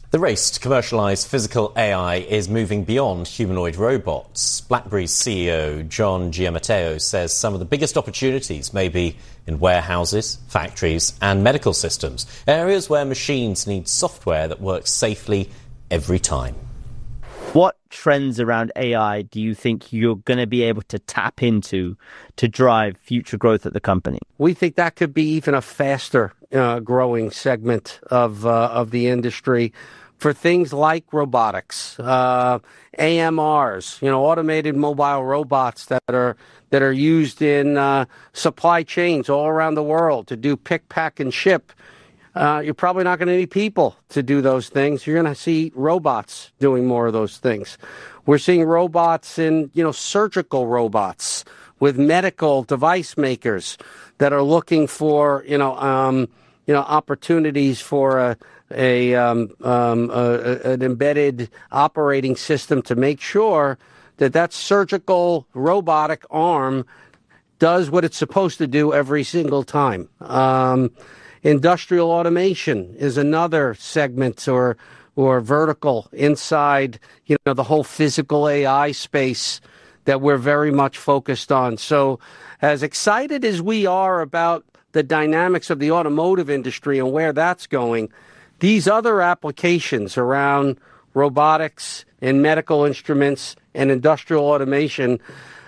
The race to commercialise physical AI is moving beyond humanoid robots. BlackBerry's CEO John Giamatteo says some of the biggest opportunities may be in warehouses, factories and medical systems, areas where machines need software that works safely every time. What trends around AI do you think you're going to be able to tap into to drive future growth at the company? We think that could be even a faster growing segment of the industry for things like robotics, AMRs, automated mobile robots that are used in supply chains all around the world to do pick, pack, and ship. You're probably not going to need people to do those things. You're going to see robots doing more of those things. We're seeing robots in, surgical robots with medical device makers that are looking for, opportunities for an embedded operating system to make sure that surgical robotic arm does what it's supposed to do every single time. Industrial automation is another segment or vertical inside, the whole physical AI space that we're very much focused on. So as excited as we are about the dynamics of the automotive industry and where that's going, these other applications around robotics and medical instruments and industrial automation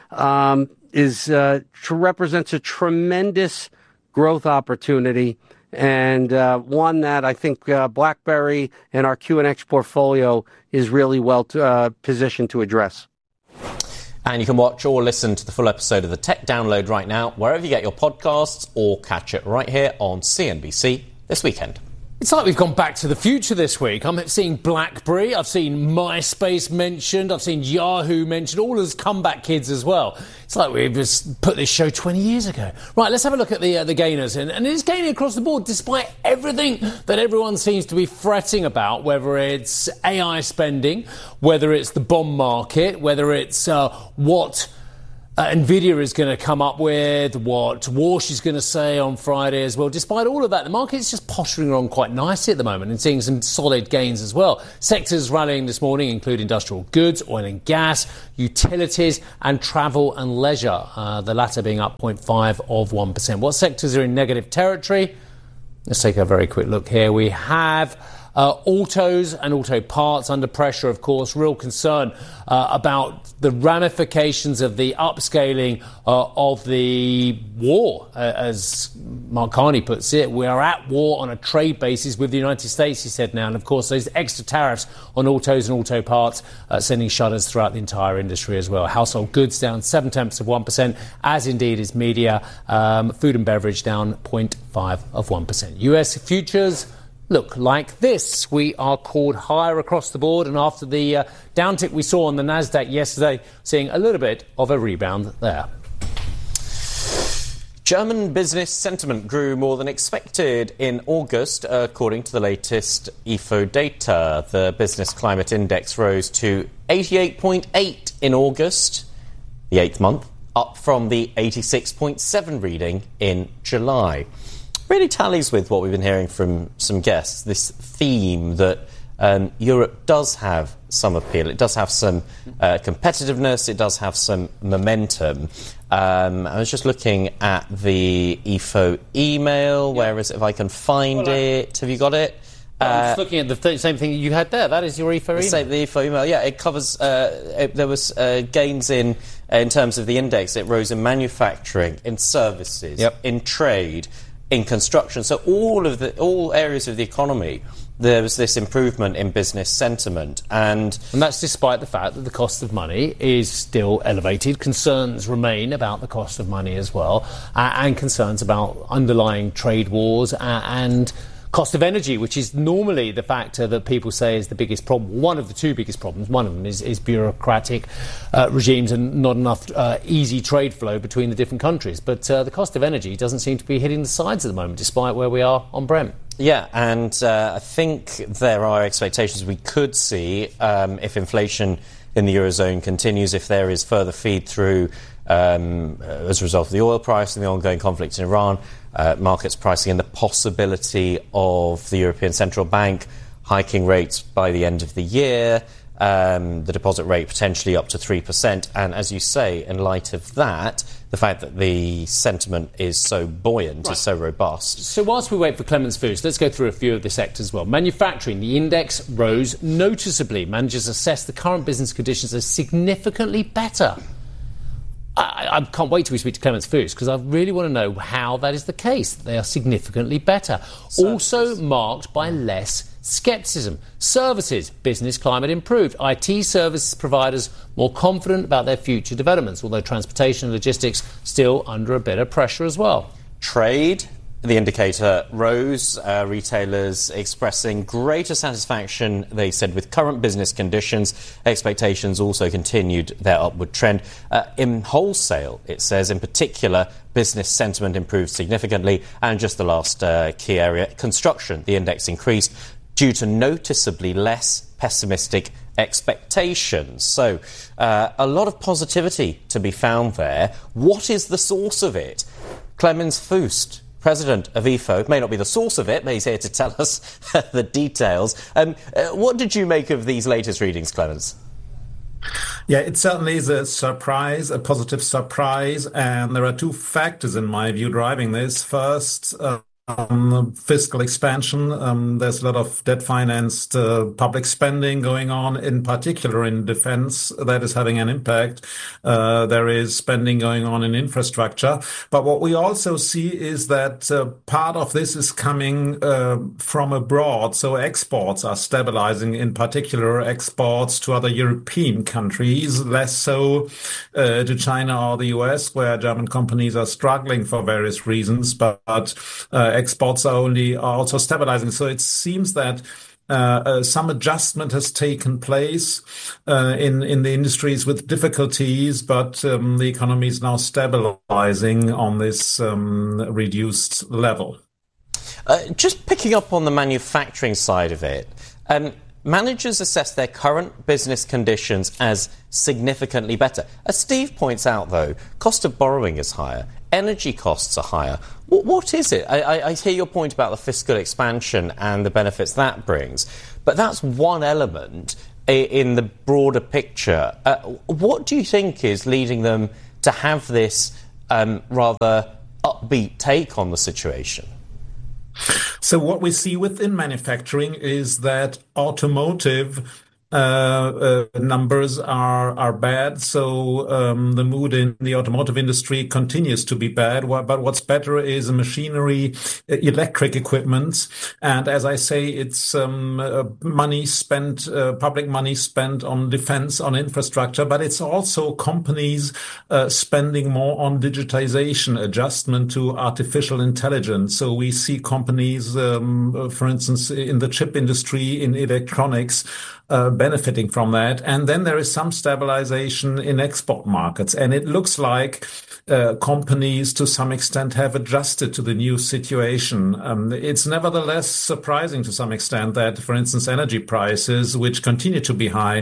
represents a tremendous growth opportunity, and one that I think BlackBerry and our QNX portfolio is really well positioned to address. And you can watch or listen to the full episode of the Tech Download right now, wherever you get your podcasts, or catch it right here on CNBC this weekend. It's like we've gone back to the future this week. I'm seeing BlackBerry, I've seen MySpace mentioned, I've seen Yahoo mentioned, all as comeback kids as well. It's like we just put this show 20 years ago. Right, let's have a look at the gainers. And it's gaining across the board despite everything that everyone seems to be fretting about, whether it's AI spending, whether it's the bond market, whether it's what Nvidia is going to come up with, what Walsh is going to say on Friday as well. Despite all of that, the market's just posturing on quite nicely at the moment and seeing some solid gains as well. Sectors rallying this morning include industrial goods, oil and gas, utilities and travel and leisure, the latter being up 0.5%. What sectors are in negative territory? Let's take a very quick look here. We have autos and auto parts under pressure, of course. Real concern about the ramifications of the upscaling of the war. As Mark Carney puts it, we are at war on a trade basis with the United States, he said now. And, of course, those extra tariffs on autos and auto parts sending shudders throughout the entire industry as well. Household goods down 0.7%, as indeed is media. Food and beverage down 0.5%. US futures look like this. We are called higher across the board, and after the downtick we saw on the Nasdaq yesterday, seeing a little bit of a rebound there. German business sentiment grew more than expected in August, according to the latest IFO data. The Business Climate Index rose to 88.8 in August, the 8th month, up from the 86.7 reading in July. Really tallies with what we've been hearing from some guests, this theme that Europe does have some appeal. It does have some competitiveness. It does have some momentum. I was just looking at the IFO email. Where is it? If I can find it. Have you got it? I'm just looking at the same thing you had there. That is your IFO email. The IFO email, yeah. It covers... there was gains in terms of the index. It rose in manufacturing, in services, in trade, in construction. So all areas of the economy, there was this improvement in business sentiment. And that's despite the fact that the cost of money is still elevated. Concerns remain about the cost of money as well, and concerns about underlying trade wars and cost of energy, which is normally the factor that people say is the biggest problem. One of the two biggest problems. One of them is bureaucratic regimes and not enough easy trade flow between the different countries. But the cost of energy doesn't seem to be hitting the sides at the moment, despite where we are on Brent. Yeah, and I think there are expectations we could see if inflation in the Eurozone continues, if there is further feed through as a result of the oil price and the ongoing conflict in Iran, markets pricing in the possibility of the European Central Bank hiking rates by the end of the year, the deposit rate potentially up to 3%. And as you say, in light of that, the fact that the sentiment is so buoyant, is so robust. So whilst we wait for Clemens Fuchs, let's go through a few of the sectors as well. Manufacturing, the index rose noticeably. Managers assess the current business conditions as significantly better. I can't wait till we speak to Clemens Fuchs because I really want to know how that is the case. They are significantly better. Also marked by less scepticism. Services, business climate improved. IT service providers more confident about their future developments, although transportation and logistics still under a bit of pressure as well. Trade, the indicator rose, retailers expressing greater satisfaction, they said, with current business conditions. Expectations also continued their upward trend. In wholesale, it says, in particular, business sentiment improved significantly. And just the last key area, construction, the index increased due to noticeably less pessimistic expectations. So a lot of positivity to be found there. What is the source of it? Clemens Fuchs, President of IFO, may not be the source of it, but he's here to tell us the details. What did you make of these latest readings, Clemens? Yeah, it certainly is a surprise, a positive surprise. And there are two factors, in my view, driving this. First, fiscal expansion. There's a lot of debt-financed public spending going on, in particular in defense. That is having an impact. There is spending going on in infrastructure. But what we also see is that part of this is coming from abroad. So exports are stabilizing, in particular exports to other European countries, less so to China or the US, where German companies are struggling for various reasons. But exports are also stabilizing. So it seems that some adjustment has taken place in the industries with difficulties, but the economy is now stabilizing on this reduced level. Just picking up on the manufacturing side of it, managers assess their current business conditions as significantly better. As Steve points out, though, cost of borrowing is higher. Energy costs are higher. What is it? I hear your point about the fiscal expansion and the benefits that brings, but that's one element in the broader picture. What do you think is leading them to have this rather upbeat take on the situation? So what we see within manufacturing is that automotive numbers are bad. So the mood in the automotive industry continues to be bad. But what's better is machinery, electric equipment. And as I say, it's money spent, public money spent on defense, on infrastructure. But it's also companies spending more on digitization, adjustment to artificial intelligence. So we see companies, for instance, in the chip industry, in electronics, benefiting from that. And then there is some stabilization in export markets. And it looks like companies to some extent have adjusted to the new situation. It's nevertheless surprising to some extent that, for instance, energy prices, which continue to be high,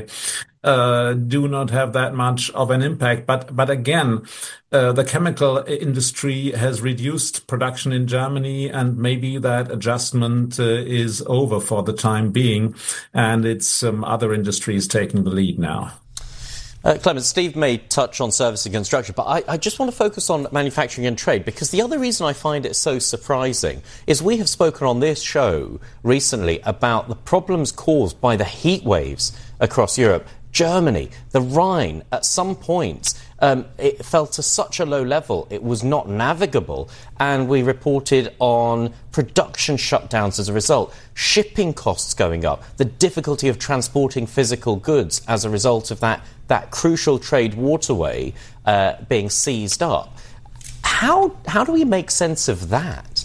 do not have that much of an impact. But again, the chemical industry has reduced production in Germany, and maybe that adjustment is over for the time being, and it's other industries taking the lead now. Clemens, Steve may touch on service and construction, but I just want to focus on manufacturing and trade, because the other reason I find it so surprising is we have spoken on this show recently about the problems caused by the heat waves across Europe. Germany, the Rhine, at some points, it fell to such a low level, it was not navigable, and we reported on production shutdowns as a result, shipping costs going up, the difficulty of transporting physical goods as a result of that crucial trade waterway being seized up. How do we make sense of that?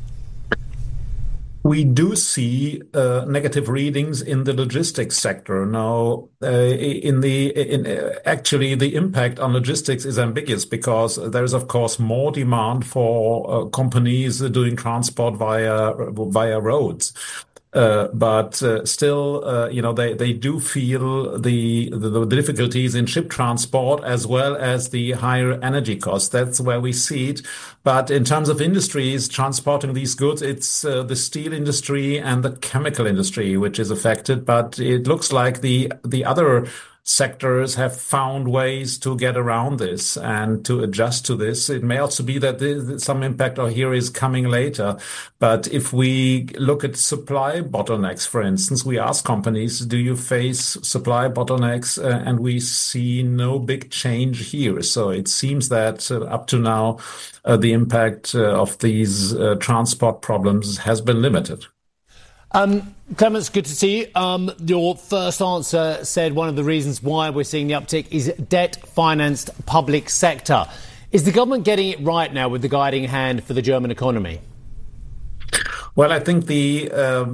We do see negative readings in the logistics sector. Now, actually, the impact on logistics is ambiguous, because there is, of course, more demand for companies doing transport via roads. But still, they do feel the difficulties in ship transport as well as the higher energy costs. That's where we see it. But in terms of industries transporting these goods, it's the steel industry and the chemical industry which is affected. But it looks like the other sectors have found ways to get around this and to adjust to this. It may also be that some impact here is coming later. But if we look at supply bottlenecks, for instance, we ask companies, do you face supply bottlenecks? And we see no big change here. So it seems that up to now, the impact of these transport problems has been limited. Clemens, good to see you. Your first answer said one of the reasons why we're seeing the uptick is debt-financed public sector. Is the government getting it right now with the guiding hand for the German economy? Well, I think the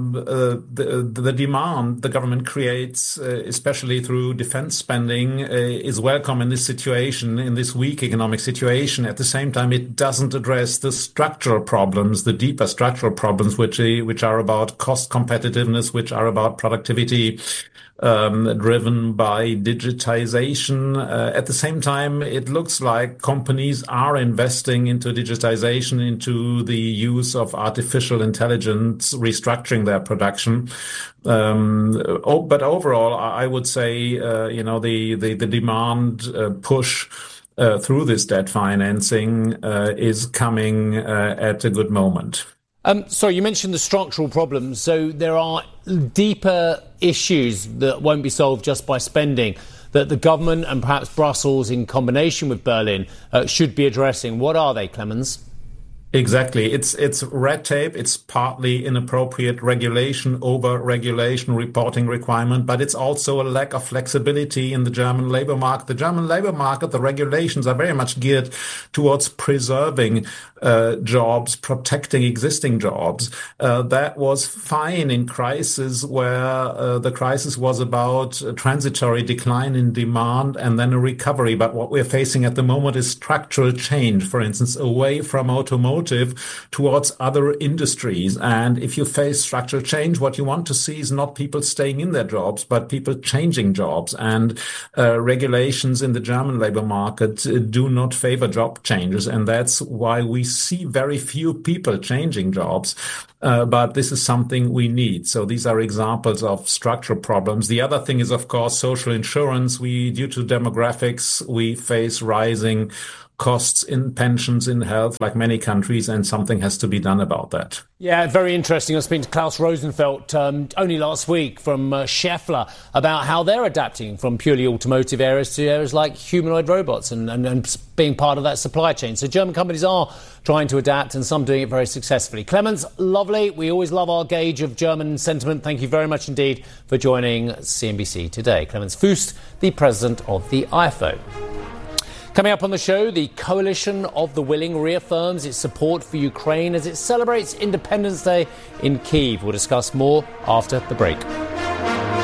demand the government creates, especially through defense spending, is welcome in this situation, in this weak economic situation. At the same time, it doesn't address the structural problems, the deeper structural problems, which are about cost competitiveness, which are about productivity, driven by digitization. At the same time, it looks like companies are investing into digitization, into the use of artificial intelligence, restructuring their production. But overall, I would say, the demand push through this debt financing is coming at a good moment. Sorry, you mentioned the structural problems. So there are deeper issues that won't be solved just by spending that the government and perhaps Brussels in combination with Berlin should be addressing. What are they, Clemens? Exactly. It's red tape. It's partly inappropriate regulation, over-regulation, reporting requirement, but it's also a lack of flexibility in the German labor market. The German labor market, the regulations are very much geared towards preserving jobs, protecting existing jobs. That was fine in crisis where the crisis was about a transitory decline in demand and then a recovery. But what we're facing at the moment is structural change, for instance, away from automotive towards other industries. And if you face structural change, what you want to see is not people staying in their jobs, but people changing jobs. And regulations in the German labor market do not favor job changes. And that's why we see very few people changing jobs. But this is something we need. So these are examples of structural problems. The other thing is, of course, social insurance. Due to demographics, we face rising costs in pensions, in health, like many countries, and something has to be done about that. Yeah, very interesting. I was speaking to Klaus Rosenfeld only last week from Schaeffler about how they're adapting from purely automotive areas to areas like humanoid robots and being part of that supply chain. So German companies are trying to adapt and some doing it very successfully. Clemens, lovely. We always love our gauge of German sentiment. Thank you very much indeed for joining CNBC today. Clemens Fuest, the president of the IFO. Coming up on the show, the Coalition of the Willing reaffirms its support for Ukraine as it celebrates Independence Day in Kyiv. We'll discuss more after the break.